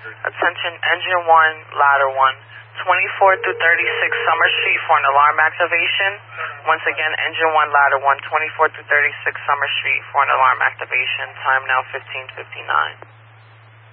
Attention, engine 1, ladder 1, 24 through 36 Summer Street for an alarm activation. Once again, engine 1, ladder 1, 24 through 36 Summer Street for an alarm activation. Time now 15:59.